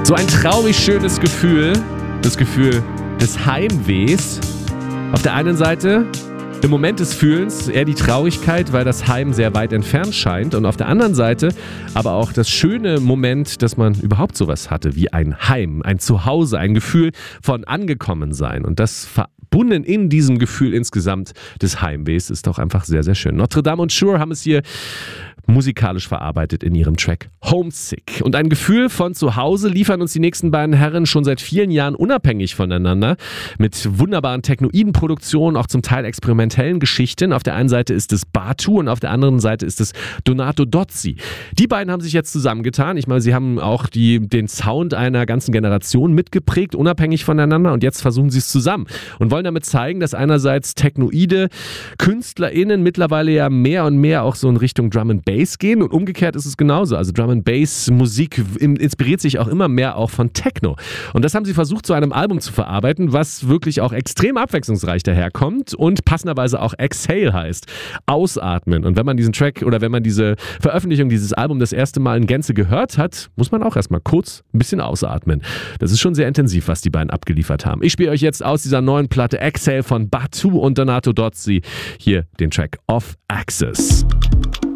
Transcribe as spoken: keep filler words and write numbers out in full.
So ein traurig schönes Gefühl, das Gefühl des Heimwehs. Auf der einen Seite im Moment des Fühlens eher die Traurigkeit, weil das Heim sehr weit entfernt scheint. Und auf der anderen Seite aber auch das schöne Moment, dass man überhaupt sowas hatte wie ein Heim, ein Zuhause, ein Gefühl von Angekommensein. Und das verbunden in diesem Gefühl insgesamt des Heimwehs ist doch einfach sehr, sehr schön. Notre Dame und Shure haben es hier musikalisch verarbeitet in ihrem Track Homesick. Und ein Gefühl von Zuhause liefern uns die nächsten beiden Herren schon seit vielen Jahren unabhängig voneinander mit wunderbaren technoiden Produktionen, auch zum Teil experimentellen Geschichten. Auf der einen Seite ist es Batu und auf der anderen Seite ist es Donato Dozzi. Die beiden haben sich jetzt zusammengetan. Ich meine, sie haben auch die, den Sound einer ganzen Generation mitgeprägt, unabhängig voneinander, und jetzt versuchen sie es zusammen und wollen damit zeigen, dass einerseits technoide KünstlerInnen mittlerweile ja mehr und mehr auch so in Richtung Drum and Bass gehen und umgekehrt ist es genauso. Also Drum and Bass Musik inspiriert sich auch immer mehr auch von Techno. Und das haben sie versucht, zu einem Album zu verarbeiten, was wirklich auch extrem abwechslungsreich daherkommt und passenderweise auch Exhale heißt. Ausatmen. Und wenn man diesen Track oder wenn man diese Veröffentlichung dieses Albums das erste Mal in Gänze gehört hat, muss man auch erstmal kurz ein bisschen ausatmen. Das ist schon sehr intensiv, was die beiden abgeliefert haben. Ich spiele euch jetzt aus dieser neuen Platte Exhale von Batu und Donato Dozzi hier den Track Off Axis.